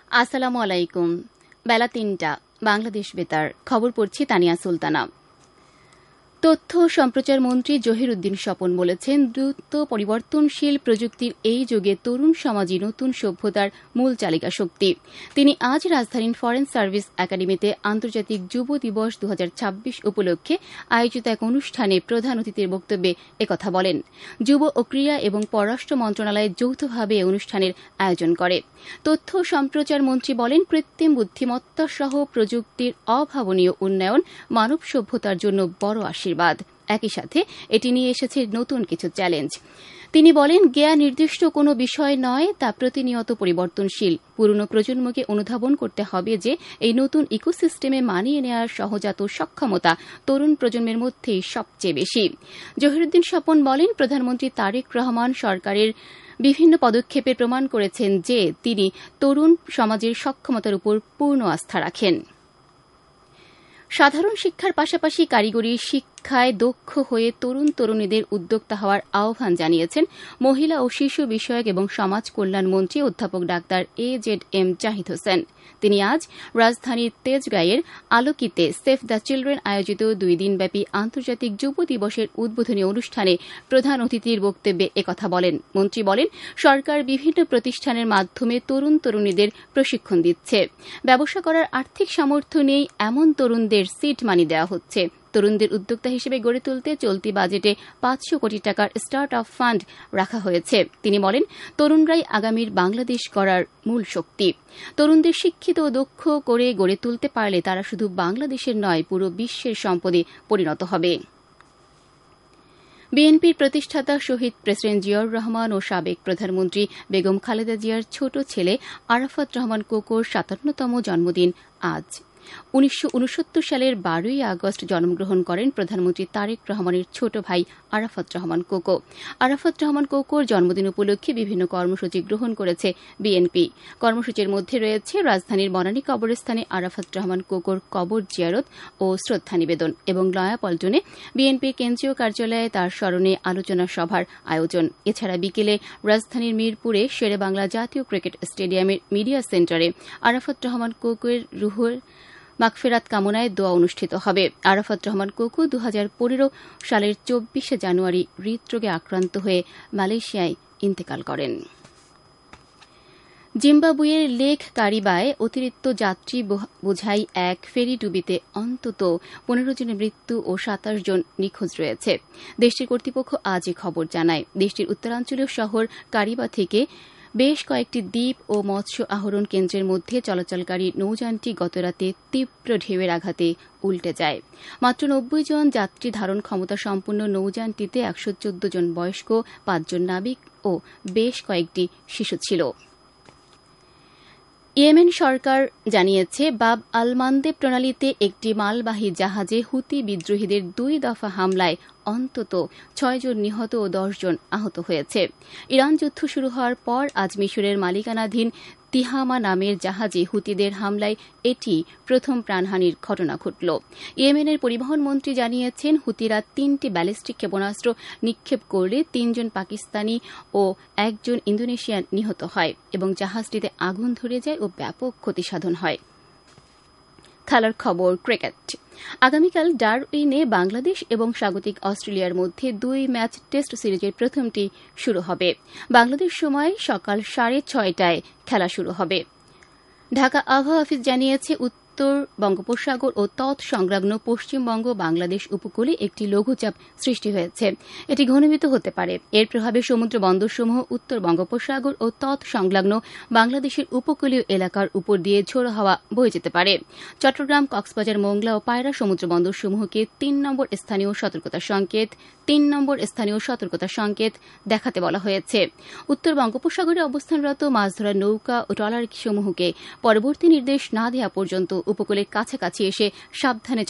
আসসালামু আলাইকুম। বেলা ৩টা, বাংলাদেশ বেতার। খবর পড়ছি তানিয়া সুলতানা। তথ্য ও সম্প্রচার মন্ত্রী জহির উদ্দিন স্বপন বলেছেন, দ্রুত পরিবর্তনশীল প্রযুক্তির এই যুগে তরুণ সমাজই নতুন সভ্যতার মূল চালিকা শক্তি। তিনি আজ রাজধানীর ফরেন সার্ভিস একাডেমিতে আন্তর্জাতিক যুব দিবস ২০২৬ উপলক্ষে আয়োজিত এক অনুষ্ঠানে প্রধান অতিথির বক্তব্যে একথা বলেন। যুব ও ক্রীড়া এবং পররাষ্ট্র মন্ত্রণালয় যৌথভাবে এই অনুষ্ঠানের আয়োজন করে। তথ্য ও সম্প্রচার মন্ত্রী বলেন, কৃত্রিম বুদ্ধিমত্তা সহ প্রযুক্তির অভাবনীয় উন্নয়ন মানব সভ্যতার জন্য বড় আশীর্বাদ। একই সাথে এটি নিয়ে এসেছে নতুন কিছু চ্যালেঞ্জ। তিনি বলেন, জ্ঞান নির্দিষ্ট কোনো বিষয় নয়, তা প্রতিনিয়ত পরিবর্তনশীল। পুরনো প্রজন্মকে অনুধাবন করতে হবে যে এই নতুন ইকোসিস্টেমে মানিয়ে নেওয়ার সহজাত সক্ষমতা তরুণ প্রজন্মের মধ্যেই সবচেয়ে বেশি। জহিরুদ্দিন স্বপন বলেন, প্রধানমন্ত্রী তারেক রহমান সরকারের বিভিন্ন পদক্ষেপে প্রমাণ করেছেন যে তিনি তরুণ সমাজের সক্ষমতার উপর পূর্ণ আস্থা রাখেন। সাধারণ শিক্ষার পাশাপাশি কারিগরি শিক্ষায় দক্ষ হয়ে তরুণ তরুণীদের উদ্যোক্তা হওয়ার আহ্বান জানিয়েছেন মহিলা ও শিশু বিষয়ক এবং সমাজ কল্যাণ মন্ত্রী অধ্যাপক ডাক্তার AZM জাহিদ হোসেন। তিনি আজ রাজধানীর তেজগাঁয়ের আলোকিতে সেভ দ্য চিলড্রেন আয়োজিত ২ দিনব্যাপী আন্তর্জাতিক যুব দিবসের উদ্বোধনী অনুষ্ঠানে প্রধান অতিথির বক্তব্যে একথা বলেন। মন্ত্রী বলেন, সরকার বিভিন্ন প্রতিষ্ঠানের মাধ্যমে তরুণ তরুণীদের প্রশিক্ষণ দিচ্ছে। ব্যবসা করার আর্থিক সামর্থ্য নেই এমন তরুণদের সিড মানি দেওয়া হচ্ছে। তরুণদের উদ্যোক্তা হিসেবে গড়ে তুলতে চলতি বাজেটে ৫০০ কোটি টাকার স্টার্ট আপ ফান্ড রাখা হয়েছে। তিনি বলেন, তরুণরাই আগামীর বাংলাদেশ গড়ার মূল শক্তি। তরুণদের শিক্ষিত ও দক্ষ করে গড়ে তুলতে পারলে তারা শুধু বাংলাদেশের নয়, পুরো বিশ্বের সম্পদে পরিণত হবে। বিএনপির প্রতিষ্ঠাতা শহীদ প্রেসিডেন্ট জিয়াউর রহমান ও সাবেক প্রধানমন্ত্রী বেগম খালেদা জিয়ার ছোট ছেলে আরাফাত রহমান কোকোর ৫৭তম জন্মদিন আজ। ১৯৬৯ সালের ১২ই আগস্ট জন্মগ্রহণ করেন প্রধানমন্ত্রী তারেক রহমানের ছোট ভাই আরাফাত রহমান কোকো। আরাফাত রহমান কোকোর জন্মদিন উপলক্ষে বিভিন্ন কর্মসূচি গ্রহণ করেছে বিএনপি। কর্মসূচির মধ্যে রয়েছে রাজধানীর বনানী কবরস্থানে আরাফাত রহমান কোকোর কবর জিয়ারত ও শ্রদ্ধা নিবেদন এবং নয়াপল্টনে বিএনপির কেন্দ্রীয় কার্যালয়ে তার স্মরণে আলোচনা সভার আয়োজন। এছাড়া বিকেলে রাজধানীর মিরপুরে শেরেবাংলা জাতীয় ক্রিকেট স্টেডিয়ামের মিডিয়া সেন্টারে আরাফাত রহমান কোকোর রুহের মাগফিরাত কামনায় দোয়া অনুষ্ঠিত হবে। আরাফাত রহমান কোকো ২০১৫ সালের ২৪শে জানুয়ারি হৃদরোগে আক্রান্ত হয়ে মালয়েশিয়ায় ইন্তেকাল করেন। জিম্বাবুয়ের লেক কারিবায় অতিরিক্ত যাত্রী বোঝাই এক ফেরিডুবিতে অন্তত ১৫ জনের মৃত্যু ও ২৭ জন নিখোঁজ রয়েছে। দেশটির কর্তৃপক্ষ আজ এ খবর জানায়। দেশটির উত্তরাঞ্চলীয় শহর কারিবা থেকে বেশ কয়েকটি দ্বীপ ও মৎস্য আহরণ কেন্দ্রের মধ্যে চলাচলকারী নৌযানটি গতরাতে তীব্র ঢেউয়ের আঘাতে উল্টে যায়। মাত্র ৯০ জন যাত্রী ধারণ ক্ষমতা সম্পন্ন নৌযানটিতে ১১৪ জন বয়স্ক, ৫ জন নাবিক ও বেশ কয়েকটি শিশু ছিল। ইয়েমেন সরকার জানিয়েছে, বাব আল মান্দেব প্রণালীতে একটি মালবাহী জাহাজে হুতি বিদ্রোহীদের ২ দফা হামলায় অন্তত ৬ জন নিহত ও ১০ জন আহত হয়েছে। ইরান যুদ্ধ শুরু হওয়ার পর আজ মিশরের মালিকানাধীন তিহামা নামের জাহাজে হুতিদের হামলায় এটি প্রথম প্রাণহানির ঘটনা ঘটল। ইয়েমেনের পরিবহন মন্ত্রী জানিয়েছেন, হুতিরা ৩টি ব্যালিস্টিক ক্ষেপণাস্ত্র নিক্ষেপ করলে ৩ জন পাকিস্তানি ও ১ জন ইন্দোনেশিয়ান নিহত হয় এবং জাহাজটিতে আগুন ধরে যায় ও ব্যাপক ক্ষতিসাধন হয়। খেলার খবর, ক্রিকেট। আগামীকাল ডারউইনে বাংলাদেশ এবং স্বাগতিক অস্ট্রেলিয়ার মধ্যে ২ ম্যাচ টেস্ট সিরিজের প্রথমটি শুরু হবে। বাংলাদেশ সময় সকাল ৬:৩০টায় খেলা শুরু হবে। ঢাকা আবহাওয়া অফিস জানিয়েছে, উত্তর বঙ্গোপসাগর ও তৎসংলগ্ন পশ্চিমবঙ্গ বাংলাদেশ উপকূলে একটি লঘুচাপ সৃষ্টি হয়েছে। এটি ঘনীভূত হতে পারে। এর প্রভাবে সমুদ্র বন্দরসমূহ উত্তর বঙ্গোপসাগর ও তৎসংলগ্ন বাংলাদেশের উপকূলীয় এলাকার উপর দিয়ে ঝোড়ো হাওয়া বয়ে যেতে পারে। চট্টগ্রাম, কক্সবাজার, মোংলা ও পায়রা সমুদ্র বন্দরসমূহকে ৩ নম্বর স্থানীয় সতর্কতা সংকেত দেখাতে বলা হয়েছে। উত্তর বঙ্গোপসাগরে অবস্থানরত মাছ ধরার নৌকা ও ট্রলারসমূহকে পরবর্তী নির্দেশ না দেওয়া পর্যন্ত উপকূলের কাছাকাছি এসে সাবধানে